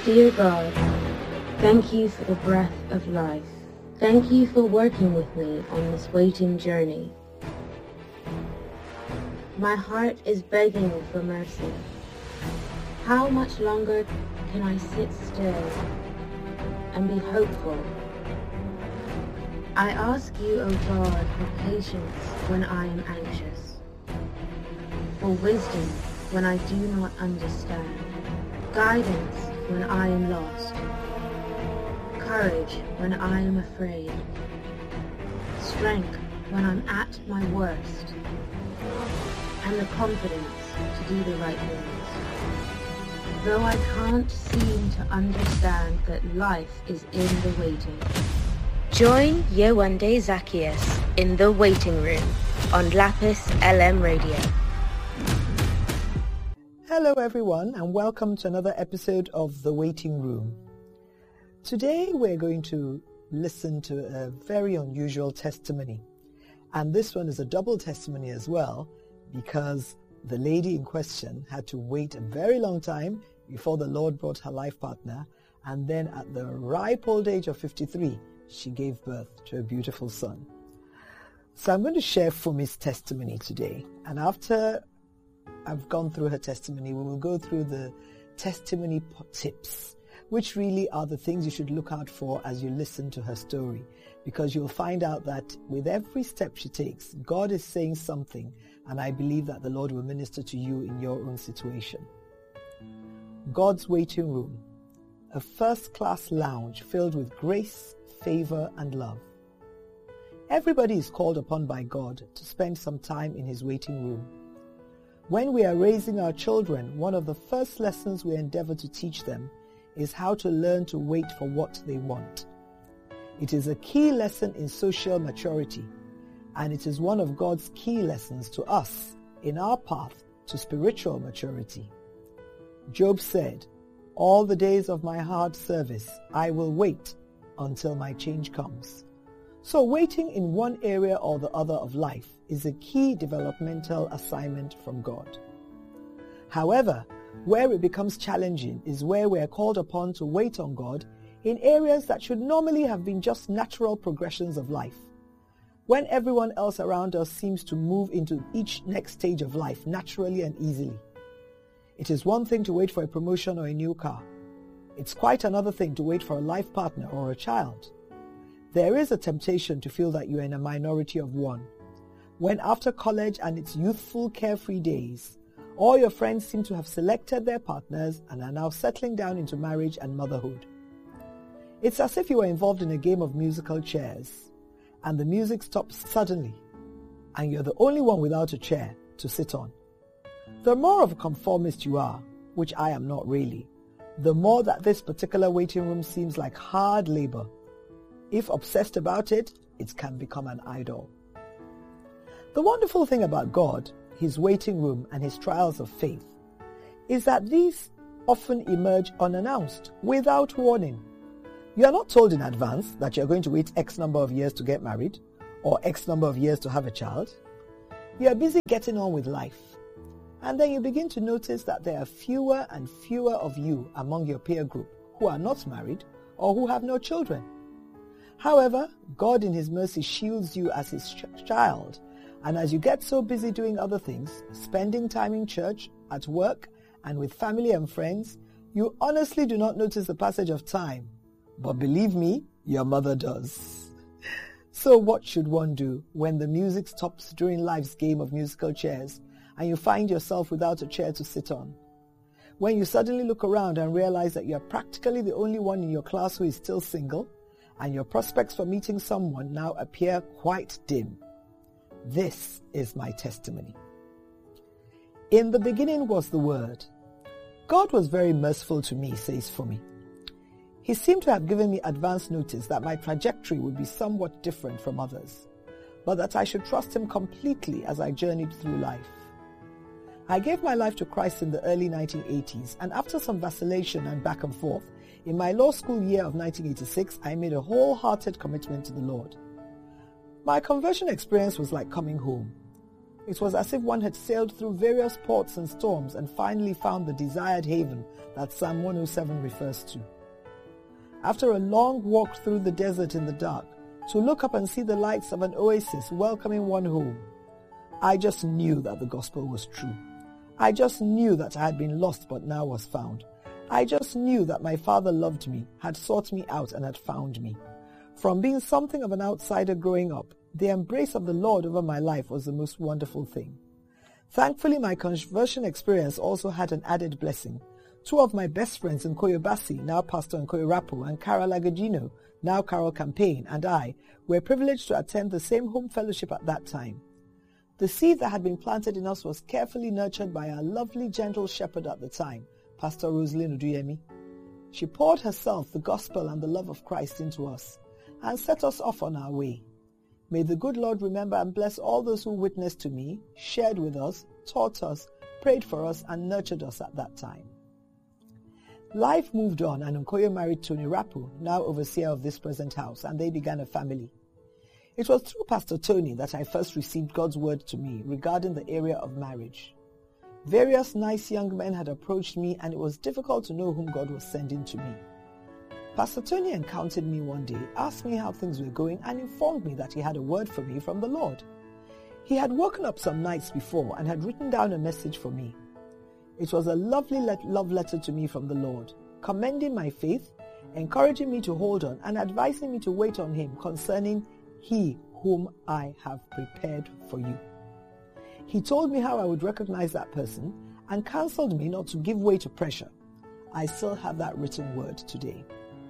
Dear God, thank you for the breath of life. Thank you for working with me on this waiting journey. My heart is begging for mercy. How much longer can I sit still and be hopeful? I ask you, O God, for patience when I am anxious, for wisdom when I do not understand, guidance when I am lost, courage when I am afraid, strength when I'm at my worst, and the confidence to do the right things. Though I can't seem to understand that life is in the waiting. Join Yewande Zacchaeus in The Waiting Room on Lapis LM Radio. Hello everyone, and welcome to another episode of The Waiting Room. Today we're going to listen to a very unusual testimony, and this one is a double testimony as well, because the lady in question had to wait a very long time before the Lord brought her life partner, and then at the ripe old age of 53 she gave birth to a beautiful son. So I'm going to share Fumi's testimony today, and after I've gone through her testimony, we will go through the testimony tips, which really are the things you should look out for as you listen to her story, because you'll find out that with every step she takes, God is saying something, and I believe that the Lord will minister to you in your own situation. God's Waiting Room, a first-class lounge filled with grace, favor, and love. Everybody is called upon by God to spend some time in His waiting room. When we are raising our children, one of the first lessons we endeavor to teach them is how to learn to wait for what they want. It is a key lesson in social maturity, and it is one of God's key lessons to us in our path to spiritual maturity. Job said, "All the days of my hard service, I will wait until my change comes." So waiting in one area or the other of life is a key developmental assignment from God. However, where it becomes challenging is where we are called upon to wait on God in areas that should normally have been just natural progressions of life. When everyone else around us seems to move into each next stage of life naturally and easily. It is one thing to wait for a promotion or a new car. It's quite another thing to wait for a life partner or a child. There is a temptation to feel that you are in a minority of one, when after college and its youthful carefree days, all your friends seem to have selected their partners and are now settling down into marriage and motherhood. It's as if you were involved in a game of musical chairs, and the music stops suddenly, and you're the only one without a chair to sit on. The more of a conformist you are, which I am not really, the more that this particular waiting room seems like hard labor. If obsessed about it, it can become an idol. The wonderful thing about God, His waiting room, and His trials of faith is that these often emerge unannounced, without warning. You are not told in advance that you are going to wait X number of years to get married or X number of years to have a child. You are busy getting on with life. And then you begin to notice that there are fewer and fewer of you among your peer group who are not married or who have no children. However, God in His mercy shields you as His child, and as you get so busy doing other things, spending time in church, at work, and with family and friends, you honestly do not notice the passage of time. But believe me, your mother does. So what should one do when the music stops during life's game of musical chairs and you find yourself without a chair to sit on? When you suddenly look around and realize that you are practically the only one in your class who is still single, and your prospects for meeting someone now appear quite dim. This is my testimony. In the beginning was the Word. God was very merciful to me, says Fumi. He seemed to have given me advance notice that my trajectory would be somewhat different from others, but that I should trust Him completely as I journeyed through life. I gave my life to Christ in the early 1980s, and after some vacillation and back and forth, in my law school year of 1986, I made a wholehearted commitment to the Lord. My conversion experience was like coming home. It was as if one had sailed through various ports and storms and finally found the desired haven that Psalm 107 refers to. After a long walk through the desert in the dark, to look up and see the lights of an oasis welcoming one home, I just knew that the gospel was true. I just knew that I had been lost but now was found. I just knew that my Father loved me, had sought me out and had found me. From being something of an outsider growing up, the embrace of the Lord over my life was the most wonderful thing. Thankfully, my conversion experience also had an added blessing. Two of my best friends in Koyobasi, now Pastor Nkoyo Rapo, and Carol Agagino, now Carol Campaign, and I were privileged to attend the same home fellowship at that time. The seed that had been planted in us was carefully nurtured by our lovely, gentle shepherd at the time, Pastor Rosalind Uduyemi. She poured herself, the gospel, and the love of Christ into us, and set us off on our way. May the good Lord remember and bless all those who witnessed to me, shared with us, taught us, prayed for us, and nurtured us at that time. Life moved on, and Nkoyo married Tony Rapo, now overseer of this present house, and they began a family. It was through Pastor Tony that I first received God's word to me regarding the area of marriage. Various nice young men had approached me, and it was difficult to know whom God was sending to me. Pastor Tony encountered me one day, asked me how things were going, and informed me that he had a word for me from the Lord. He had woken up some nights before and had written down a message for me. It was a lovely love letter to me from the Lord, commending my faith, encouraging me to hold on, and advising me to wait on him concerning he whom I have prepared for you. He told me how I would recognize that person and counseled me not to give way to pressure. I still have that written word today.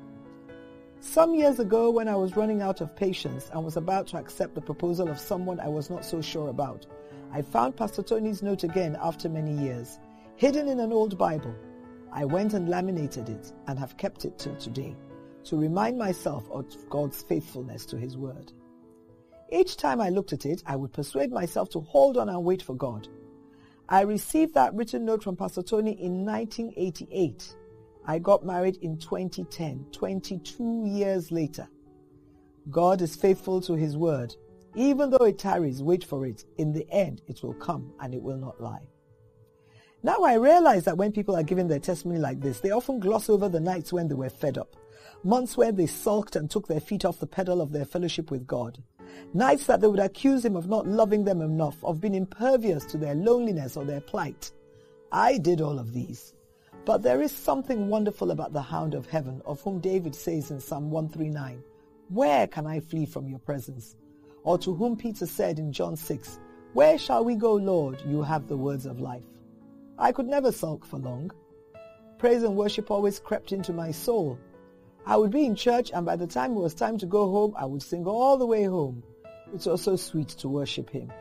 Some years ago, when I was running out of patience and was about to accept the proposal of someone I was not so sure about, I found Pastor Tony's note again after many years, hidden in an old Bible. I went and laminated it and have kept it till today, to remind myself of God's faithfulness to his word. Each time I looked at it, I would persuade myself to hold on and wait for God. I received that written note from Pastor Tony in 1988. I got married in 2010, 22 years later. God is faithful to his word. Even though it tarries, wait for it. In the end, it will come and it will not lie. Now I realize that when people are giving their testimony like this, they often gloss over the nights when they were fed up, months where they sulked and took their feet off the pedal of their fellowship with God, nights that they would accuse him of not loving them enough, of being impervious to their loneliness or their plight. I did all of these. But there is something wonderful about the hound of heaven, of whom David says in Psalm 139, "Where can I flee from your presence?" Or to whom Peter said in John 6, "Where shall we go, Lord? You have the words of life." I could never sulk for long. Praise and worship always crept into my soul. I would be in church, and by the time it was time to go home, I would sing all the way home. It was so sweet to worship him.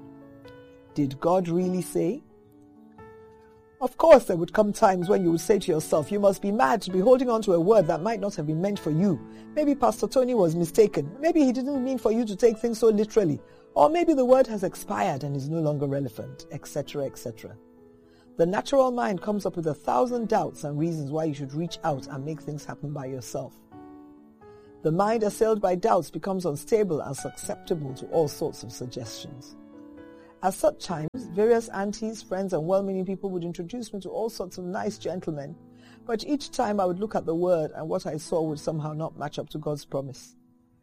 Did God really say? Of course, there would come times when you would say to yourself, you must be mad to be holding on to a word that might not have been meant for you. Maybe Pastor Tony was mistaken. Maybe he didn't mean for you to take things so literally. Or maybe the word has expired and is no longer relevant, etc., etc. The natural mind comes up with 1,000 doubts and reasons why you should reach out and make things happen by yourself. The mind assailed by doubts becomes unstable and susceptible to all sorts of suggestions. At such times, various aunties, friends, and well-meaning people would introduce me to all sorts of nice gentlemen, but each time I would look at the word and what I saw would somehow not match up to God's promise.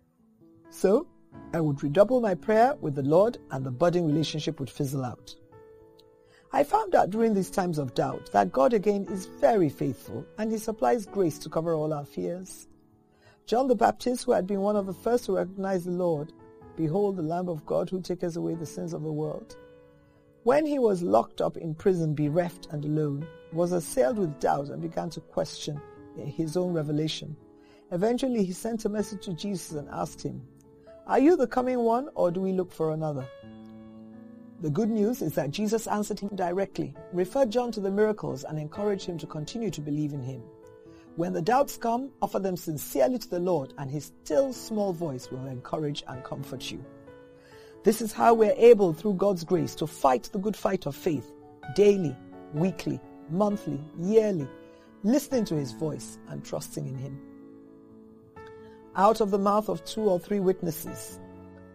So, I would redouble my prayer with the Lord and the budding relationship would fizzle out. I found out during these times of doubt that God again is very faithful and he supplies grace to cover all our fears. John the Baptist, who had been one of the first to recognize the Lord, "Behold the Lamb of God who taketh away the sins of the world," when he was locked up in prison, bereft and alone, was assailed with doubt and began to question his own revelation. Eventually he sent a message to Jesus and asked him, "Are you the coming one, or do we look for another?" The good news is that Jesus answered him directly, referred John to the miracles, and encouraged him to continue to believe in him. When the doubts come, offer them sincerely to the Lord, and his still small voice will encourage and comfort you. This is how we're able, through God's grace, to fight the good fight of faith, daily, weekly, monthly, yearly, listening to his voice and trusting in him. Out of the mouth of 2 or 3 witnesses,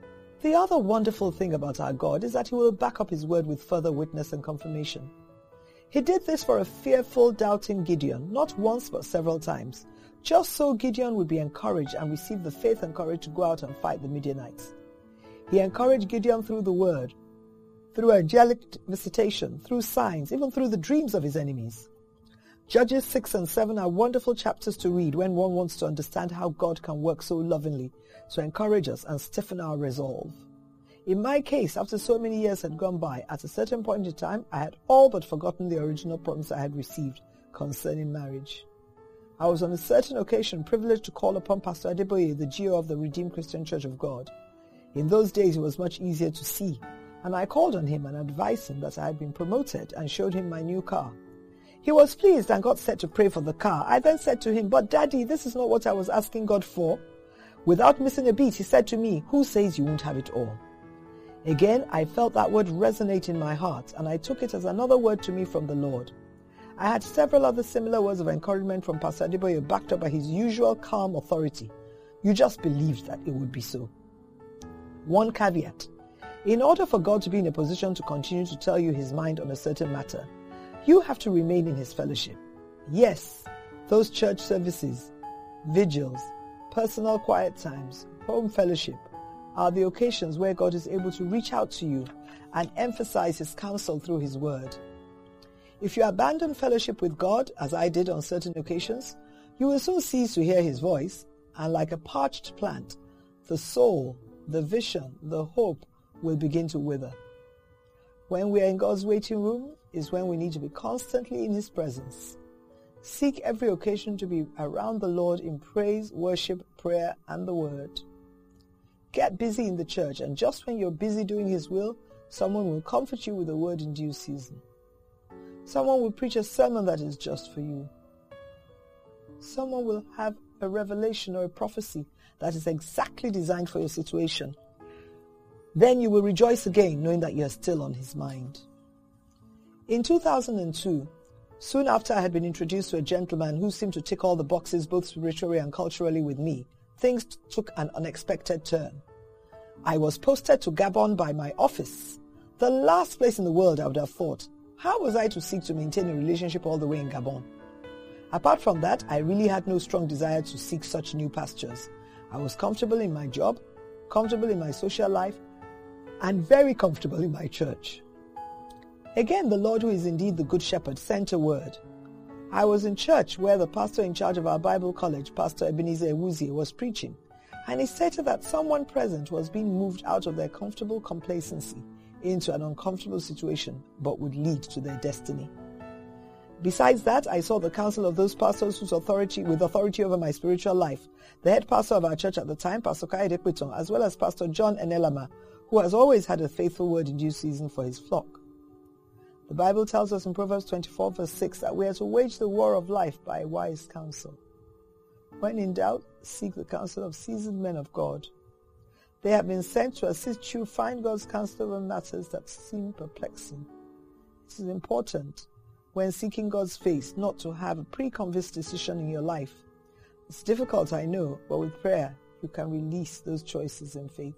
The other wonderful thing about our God is that he will back up his word with further witness and confirmation. He did this for a fearful, doubting Gideon, not once but several times, just so Gideon would be encouraged and receive the faith and courage to go out and fight the Midianites. He encouraged Gideon through the word, through angelic visitation, through signs, even through the dreams of his enemies. Judges 6 and 7 are wonderful chapters to read when one wants to understand how God can work so lovingly to encourage us and stiffen our resolve. In my case, after so many years had gone by, at a certain point in time, I had all but forgotten the original promise I had received concerning marriage. I was on a certain occasion privileged to call upon Pastor Adeboye, the GO of the Redeemed Christian Church of God. In those days, it was much easier to see, and I called on him and advised him that I had been promoted and showed him my new car. He was pleased and got set to pray for the car. I then said to him, "But Daddy, this is not what I was asking God for." Without missing a beat, he said to me, "Who says you won't have it all?" Again, I felt that word resonate in my heart, and I took it as another word to me from the Lord. I had several other similar words of encouragement from Pastor Adeboye backed up by his usual calm authority. You just believed that it would be so. One caveat. In order for God to be in a position to continue to tell you his mind on a certain matter, you have to remain in his fellowship. Yes, those church services, vigils, personal quiet times, home fellowship are the occasions where God is able to reach out to you and emphasize his counsel through his word. If you abandon fellowship with God, as I did on certain occasions, you will soon cease to hear his voice, and like a parched plant, the soul, the vision, the hope will begin to wither. When we are in God's waiting room is when we need to be constantly in his presence. Seek every occasion to be around the Lord in praise, worship, prayer, and the word. Get busy in the church, and just when you're busy doing his will, someone will comfort you with a word in due season. Someone will preach a sermon that is just for you. Someone will have a revelation or a prophecy that is exactly designed for your situation. Then you will rejoice again, knowing that you are still on his mind. In 2002, soon after I had been introduced to a gentleman who seemed to tick all the boxes both spiritually and culturally with me, things took an unexpected turn. I was posted to Gabon by my office, the last place in the world I would have thought. How was I to seek to maintain a relationship all the way in Gabon? Apart from that, I really had no strong desire to seek such new pastures. I was comfortable in my job, comfortable in my social life, and very comfortable in my church. Again, the Lord, who is indeed the Good Shepherd, sent a word. I was in church where the pastor in charge of our Bible college, Pastor Ebenezer Ewuzie, was preaching, and he stated that someone present was being moved out of their comfortable complacency into an uncomfortable situation, but would lead to their destiny. Besides that, I saw the counsel of those pastors with authority over my spiritual life, the head pastor of our church at the time, Pastor Kaede Kweton, as well as Pastor John Enelama, who has always had a faithful word in due season for his flock. The Bible tells us in Proverbs 24 verse 6 that we are to wage the war of life by wise counsel. When in doubt, seek the counsel of seasoned men of God. They have been sent to assist you find God's counsel over matters that seem perplexing. It is important, when seeking God's face, not to have a pre-convinced decision in your life. It's difficult, I know, but with prayer, you can release those choices in faith.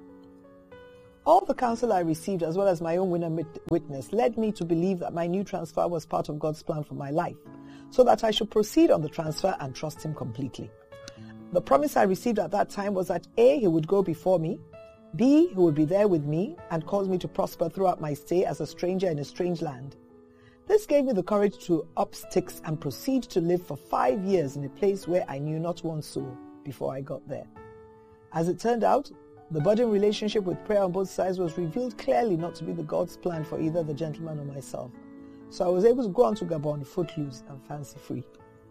All the counsel I received, as well as my own witness, led me to believe that my new transfer was part of God's plan for my life, so that I should proceed on the transfer and trust him completely. The promise I received at that time was that A, he would go before me, B, he would be there with me and cause me to prosper throughout my stay as a stranger in a strange land. This gave me the courage to up sticks and proceed to live for 5 years in a place where I knew not one soul before I got there. As it turned out, the budding relationship with prayer on both sides was revealed clearly not to be the God's plan for either the gentleman or myself. So I was able to go on to Gabon footloose and fancy-free.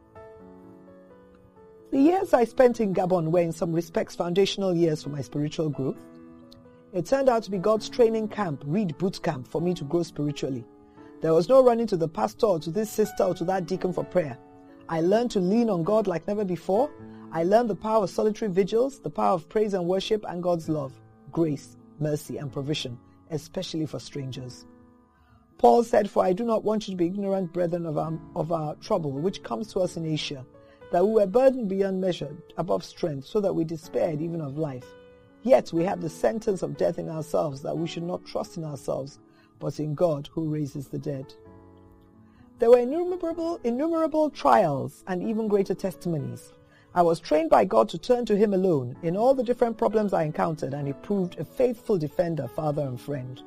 The years I spent in Gabon were in some respects foundational years for my spiritual growth. It turned out to be God's training camp, Reed Boot Camp, for me to grow spiritually. There was no running to the pastor or to this sister or to that deacon for prayer. I learned to lean on God like never before. I learned the power of solitary vigils, the power of praise and worship, and God's love, grace, mercy, and provision, especially for strangers. Paul said, "For I do not want you to be ignorant, brethren, of our trouble, which comes to us in Asia, that we were burdened beyond measure, above strength, so that we despaired even of life. Yet we have the sentence of death in ourselves, that we should not trust in ourselves, but in God who raises the dead. There were innumerable trials and even greater testimonies. I was trained by God to turn to Him alone in all the different problems I encountered, and He proved a faithful defender, father, and friend.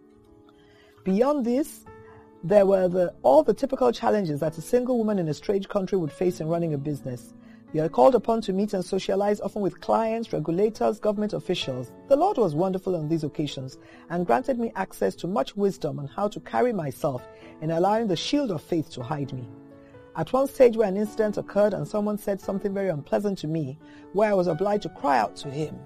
Beyond this, there were all the typical challenges that a single woman in a strange country would face in running a business. You are called upon to meet and socialize often with clients, regulators, government officials. The Lord was wonderful on these occasions and granted me access to much wisdom on how to carry myself in allowing the shield of faith to hide me. At one stage where an incident occurred and someone said something very unpleasant to me, where I was obliged to cry out to Him,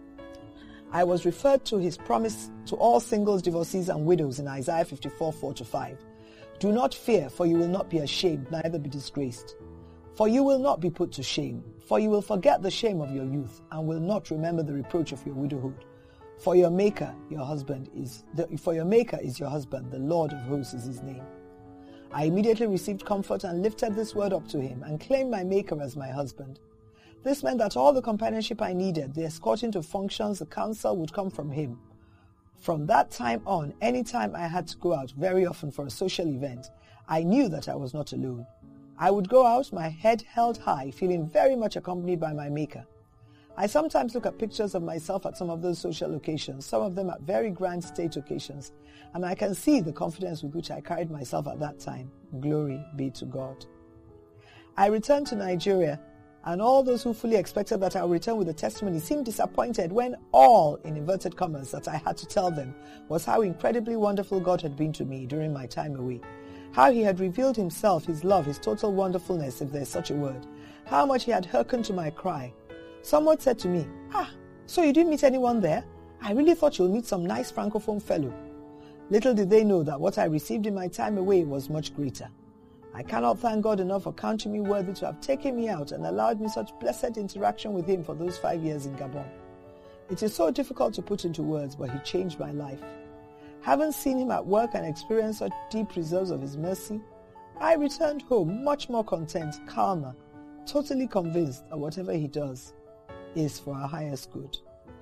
I was referred to His promise to all singles, divorcees, and widows in Isaiah 54:4-5. Do not fear, for you will not be ashamed, neither be disgraced. For you will not be put to shame, for you will forget the shame of your youth, and will not remember the reproach of your widowhood. For your Maker, your husband, is your husband, the Lord of hosts is His name. I immediately received comfort and lifted this word up to Him and claimed my Maker as my husband. This meant that all the companionship I needed, the escorting to functions, the counsel would come from Him. From that time on, any time I had to go out, very often for a social event, I knew that I was not alone. I would go out, my head held high, feeling very much accompanied by my Maker. I sometimes look at pictures of myself at some of those social occasions, some of them at very grand state occasions, and I can see the confidence with which I carried myself at that time. Glory be to God. I returned to Nigeria, and all those who fully expected that I would return with a testimony seemed disappointed when all, in inverted commas, that I had to tell them was how incredibly wonderful God had been to me during my time away. How He had revealed Himself, His love, His total wonderfulness, if there's such a word. How much He had hearkened to my cry. Someone said to me, so you didn't meet anyone there? I really thought you'll meet some nice Francophone fellow. Little did they know that what I received in my time away was much greater. I cannot thank God enough for counting me worthy to have taken me out and allowed me such blessed interaction with Him for those 5 years in Gabon. It is so difficult to put into words, but He changed my life. Having seen Him at work and experienced such deep reserves of His mercy, I returned home much more content, calmer, totally convinced that whatever He does is for our highest good.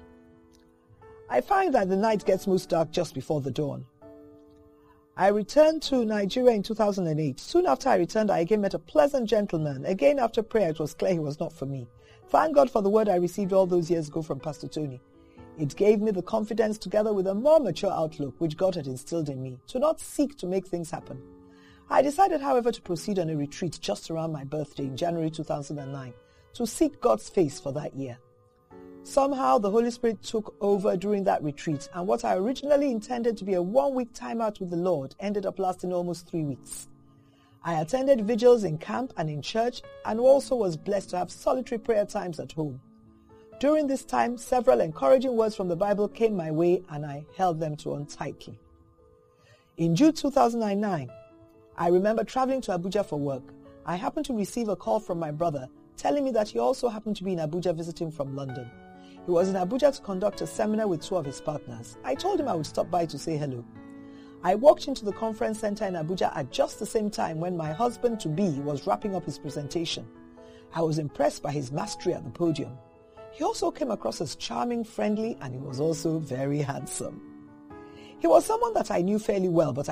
I find that the night gets most dark just before the dawn. I returned to Nigeria in 2008. Soon after I returned, I again met a pleasant gentleman. Again, after prayer, it was clear he was not for me. Thank God for the word I received all those years ago from Pastor Tony. It gave me the confidence, together with a more mature outlook, which God had instilled in me, to not seek to make things happen. I decided, however, to proceed on a retreat just around my birthday in January 2009, to seek God's face for that year. Somehow, the Holy Spirit took over during that retreat, and what I originally intended to be a 1-week time out with the Lord ended up lasting almost 3 weeks. I attended vigils in camp and in church, and also was blessed to have solitary prayer times at home. During this time, several encouraging words from the Bible came my way, and I held them to on tightly. In June 2009, I remember traveling to Abuja for work. I happened to receive a call from my brother telling me that he also happened to be in Abuja visiting from London. He was in Abuja to conduct a seminar with 2 of his partners. I told him I would stop by to say hello. I walked into the conference center in Abuja at just the same time when my husband-to-be was wrapping up his presentation. I was impressed by his mastery at the podium. He also came across as charming, friendly, and he was also very handsome. He was someone that I knew fairly well, but